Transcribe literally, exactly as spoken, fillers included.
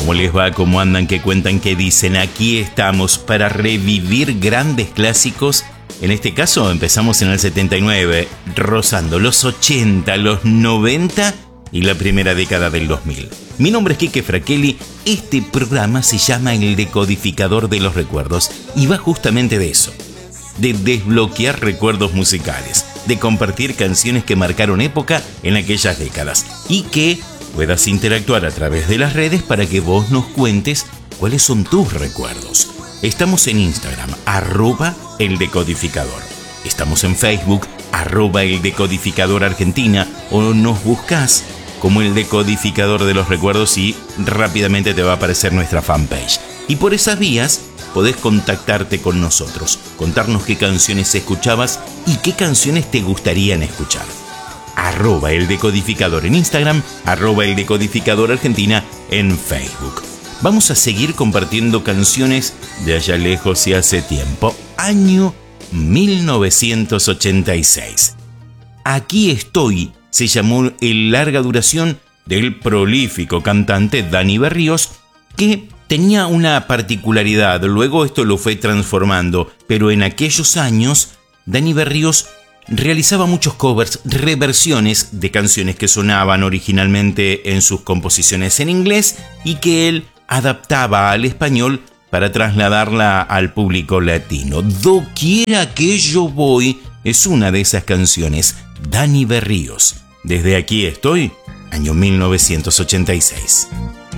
¿Cómo les va? ¿Cómo andan? ¿Qué cuentan? ¿Qué dicen? Aquí estamos para revivir grandes clásicos. En este caso empezamos en el setenta y nueve, rozando los ochenta, los noventa y la primera década del dos mil. Mi nombre es Quique Fraquelli. Este programa se llama El Decodificador de los Recuerdos y va justamente de eso, de desbloquear recuerdos musicales, de compartir canciones que marcaron época en aquellas décadas y que puedas interactuar a través de las redes para que vos nos cuentes cuáles son tus recuerdos. Estamos en Instagram, arroba El Decodificador. Estamos en Facebook, arroba El Decodificador Argentina, o nos buscás como El Decodificador de los Recuerdos y rápidamente te va a aparecer nuestra fanpage. Y por esas vías podés contactarte con nosotros, contarnos qué canciones escuchabas y qué canciones te gustarían escuchar. Arroba El Decodificador en Instagram, arroba El Decodificador Argentina en Facebook. Vamos a seguir compartiendo canciones de allá lejos y hace tiempo. Año mil novecientos ochenta y seis. Aquí estoy se llamó el larga duración del prolífico cantante Dani Berríos, que tenía una particularidad. Luego esto lo fue transformando, pero en aquellos años Dani Berríos realizaba muchos covers, reversiones de canciones que sonaban originalmente en sus composiciones en inglés y que él adaptaba al español para trasladarla al público latino. Doquiera que yo voy es una de esas canciones. Dani Berríos. Desde aquí estoy, año mil novecientos ochenta y seis.